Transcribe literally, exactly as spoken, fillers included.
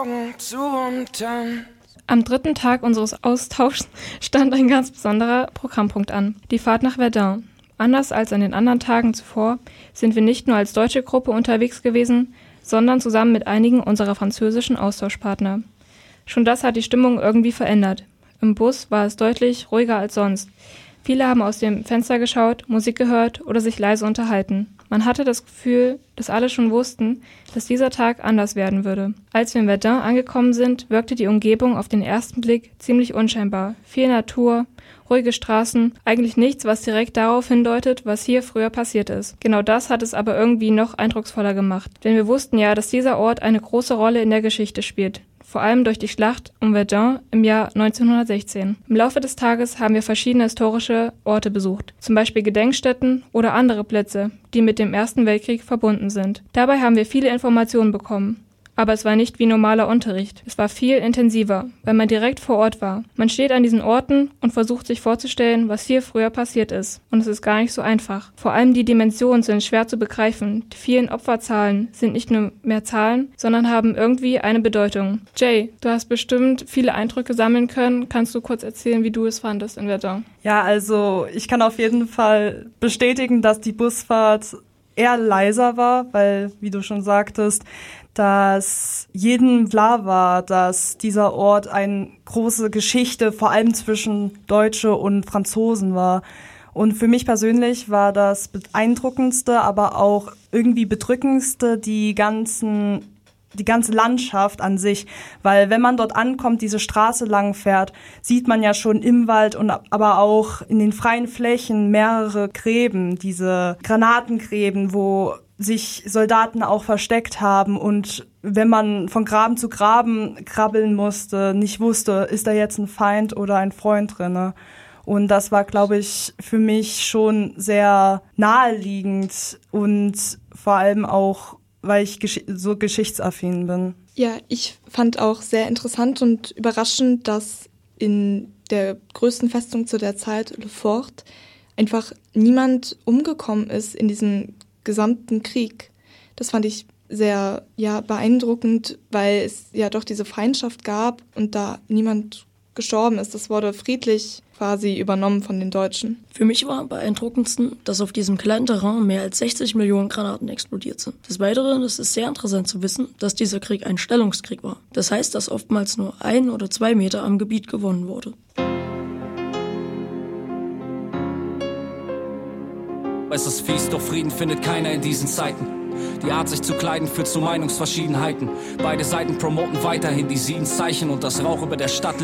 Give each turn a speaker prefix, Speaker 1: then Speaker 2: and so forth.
Speaker 1: zu und dann.
Speaker 2: Am dritten Tag unseres Austauschs stand ein ganz besonderer Programmpunkt an, die Fahrt nach Verdun. Anders als an den anderen Tagen zuvor sind wir nicht nur als deutsche Gruppe unterwegs gewesen, sondern zusammen mit einigen unserer französischen Austauschpartner. Schon das hat die Stimmung irgendwie verändert. Im Bus war es deutlich ruhiger als sonst. Viele haben aus dem Fenster geschaut, Musik gehört oder sich leise unterhalten. Man hatte das Gefühl, dass alle schon wussten, dass dieser Tag anders werden würde. Als wir in Verdun angekommen sind, wirkte die Umgebung auf den ersten Blick ziemlich unscheinbar. Viel Natur, ruhige Straßen, eigentlich nichts, was direkt darauf hindeutet, was hier früher passiert ist. Genau das hat es aber irgendwie noch eindrucksvoller gemacht. Denn wir wussten ja, dass dieser Ort eine große Rolle in der Geschichte spielt. Vor allem durch die Schlacht um Verdun im Jahr neunzehnhundertsechzehn. Im Laufe des Tages haben wir verschiedene historische Orte besucht, zum Beispiel Gedenkstätten oder andere Plätze, die mit dem Ersten Weltkrieg verbunden sind. Dabei haben wir viele Informationen bekommen. Aber es war nicht wie normaler Unterricht. Es war viel intensiver, weil man direkt vor Ort war. Man steht an diesen Orten und versucht sich vorzustellen, was hier früher passiert ist. Und es ist gar nicht so einfach. Vor allem die Dimensionen sind schwer zu begreifen. Die vielen Opferzahlen sind nicht nur mehr Zahlen, sondern haben irgendwie eine Bedeutung. Jay, du hast bestimmt viele Eindrücke sammeln können. Kannst du kurz erzählen, wie du es fandest in Verdun?
Speaker 3: Ja, also ich kann auf jeden Fall bestätigen, dass die Busfahrt eher leiser war, weil, wie du schon sagtest, dass jedem klar war, dass dieser Ort eine große Geschichte vor allem zwischen Deutsche und Franzosen war. Und für mich persönlich war das beeindruckendste, aber auch irgendwie bedrückendste die ganzen die ganze Landschaft an sich, weil wenn man dort ankommt, diese Straße lang fährt, sieht man ja schon im Wald und aber auch in den freien Flächen mehrere Gräben, diese Granatengräben, wo sich Soldaten auch versteckt haben und wenn man von Graben zu Graben krabbeln musste, nicht wusste, ist da jetzt ein Feind oder ein Freund drinne. Und das war, glaube ich, für mich schon sehr naheliegend und vor allem auch, weil ich gesch- so geschichtsaffin bin.
Speaker 4: Ja, ich fand auch sehr interessant und überraschend, dass in der größten Festung zu der Zeit, Le Fort, einfach niemand umgekommen ist in diesem gesamten Krieg. Das fand ich sehr ja, beeindruckend, weil es ja doch diese Feindschaft gab und da niemand gestorben ist. Das wurde friedlich quasi übernommen von den Deutschen.
Speaker 5: Für mich war am beeindruckendsten, dass auf diesem kleinen Terrain mehr als sechzig Millionen Granaten explodiert sind. Des Weiteren ist es sehr interessant zu wissen, dass dieser Krieg ein Stellungskrieg war. Das heißt, dass oftmals nur ein oder zwei Meter am Gebiet gewonnen wurde.
Speaker 6: Es ist fies, doch Frieden findet keiner in diesen Zeiten. Die Art, sich zu kleiden, führt zu Meinungsverschiedenheiten. Beide Seiten promoten weiterhin die sieben Zeichen und das Rauch über der Stadt